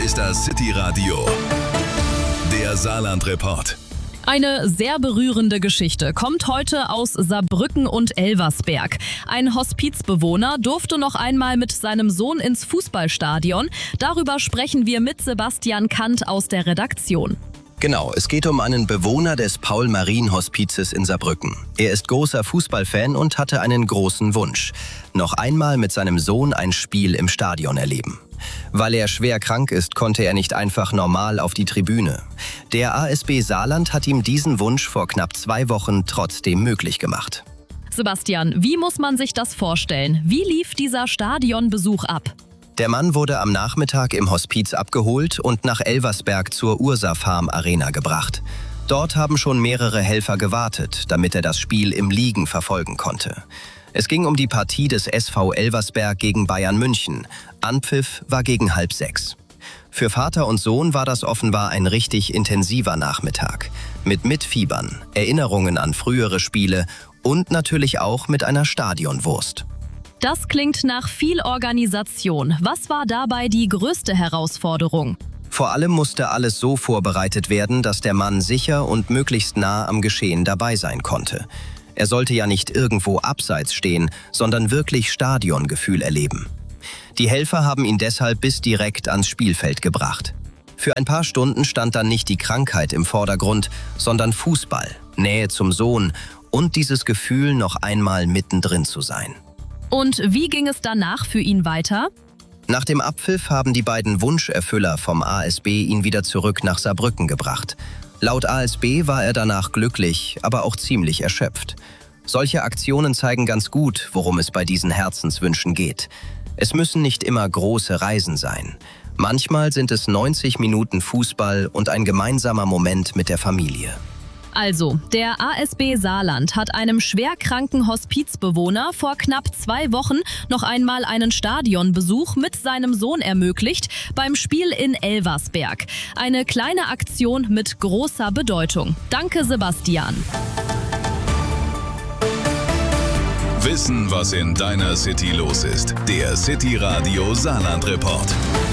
ist das City Radio, der Saarland-Report. Eine sehr berührende Geschichte kommt heute aus Saarbrücken und Elversberg. Ein Hospizbewohner durfte noch einmal mit seinem Sohn ins Fußballstadion. Darüber sprechen wir mit Sebastian Kant aus der Redaktion. Genau, es geht um einen Bewohner des Paul-Marien-Hospizes in Saarbrücken. Er ist großer Fußballfan und hatte einen großen Wunsch: noch einmal mit seinem Sohn ein Spiel im Stadion erleben. Weil er schwer krank ist, konnte er nicht einfach normal auf die Tribüne. Der ASB Saarland hat ihm diesen Wunsch vor knapp 2 Wochen trotzdem möglich gemacht. Sebastian, wie muss man sich das vorstellen? Wie lief dieser Stadionbesuch ab? Der Mann wurde am Nachmittag im Hospiz abgeholt und nach Elversberg zur Ursa Farm Arena gebracht. Dort haben schon mehrere Helfer gewartet, damit er das Spiel im Liegen verfolgen konnte. Es ging um die Partie des SV Elversberg gegen Bayern München. Anpfiff war gegen 5:30. Für Vater und Sohn war das offenbar ein richtig intensiver Nachmittag. Mit Mitfiebern, Erinnerungen an frühere Spiele und natürlich auch mit einer Stadionwurst. Das klingt nach viel Organisation. Was war dabei die größte Herausforderung? Vor allem musste alles so vorbereitet werden, dass der Mann sicher und möglichst nah am Geschehen dabei sein konnte. Er sollte ja nicht irgendwo abseits stehen, sondern wirklich Stadiongefühl erleben. Die Helfer haben ihn deshalb bis direkt ans Spielfeld gebracht. Für ein paar Stunden stand dann nicht die Krankheit im Vordergrund, sondern Fußball, Nähe zum Sohn und dieses Gefühl, noch einmal mittendrin zu sein. Und wie ging es danach für ihn weiter? Nach dem Abpfiff haben die beiden Wunscherfüller vom ASB ihn wieder zurück nach Saarbrücken gebracht. Laut ASB war er danach glücklich, aber auch ziemlich erschöpft. Solche Aktionen zeigen ganz gut, worum es bei diesen Herzenswünschen geht. Es müssen nicht immer große Reisen sein. Manchmal sind es 90 Minuten Fußball und ein gemeinsamer Moment mit der Familie. Also, der ASB Saarland hat einem schwerkranken Hospizbewohner vor knapp 2 Wochen noch einmal einen Stadionbesuch mit seinem Sohn ermöglicht beim Spiel in Elversberg. Eine kleine Aktion mit großer Bedeutung. Danke, Sebastian. Wissen, was in deiner City los ist. Der City Radio Saarland-Report.